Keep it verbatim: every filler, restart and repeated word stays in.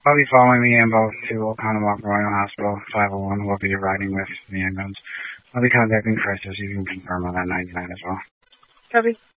I'll be following the ambulance to Oconomowoc Memorial Hospital, five oh one, who will be riding with the ambulance. I'll be contacting Crisis. You can confirm on that ninety-nine as well. Copy.